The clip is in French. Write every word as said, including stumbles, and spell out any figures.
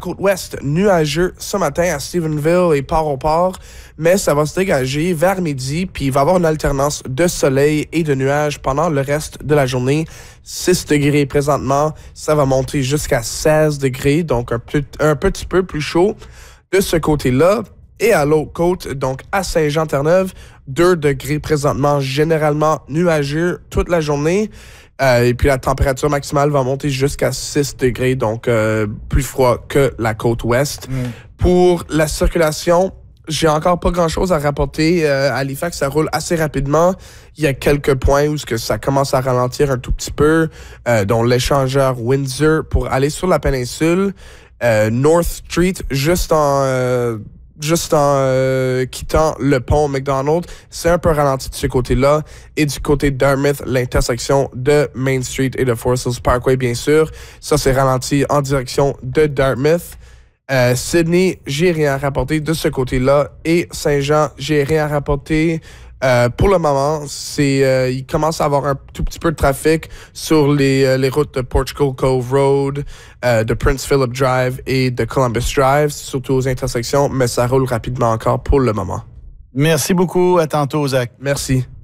côte ouest, nuageux ce matin à Stephenville et Port-au-Port, mais ça va se dégager vers midi, puis il va y avoir une alternance de soleil et de nuages pendant le reste de la journée. six degrés présentement, ça va monter jusqu'à seize degrés, donc un, peu, un petit peu plus chaud de ce côté-là. Et à l'autre côte, donc à Saint-Jean-Terre-Neuve, deux degrés présentement, généralement nuageux toute la journée. Euh, et puis la température maximale va monter jusqu'à six degrés, donc euh, plus froid que la côte ouest. Mm. Pour la circulation, j'ai encore pas grand-chose à rapporter. Euh, à Halifax, ça roule assez rapidement. Il y a quelques points où que ça commence à ralentir un tout petit peu, euh, dont l'échangeur Windsor pour aller sur la péninsule. Euh, North Street, juste en... Euh, Juste en euh, quittant le pont McDonald, c'est un peu ralenti de ce côté-là. Et du côté de Dartmouth, l'intersection de Main Street et de Forest Hills Parkway, bien sûr. Ça, c'est ralenti en direction de Dartmouth. Euh, Sydney, j'ai rien à rapporter de ce côté-là. Et Saint-Jean, j'ai rien à rapporter. Euh, pour le moment, c'est euh, il commence à avoir un tout petit peu de trafic sur les, euh, les routes de Portugal Cove Road, euh, de Prince Philip Drive et de Columbus Drive, surtout aux intersections, mais ça roule rapidement encore pour le moment. Merci beaucoup. À tantôt, Zach. Merci.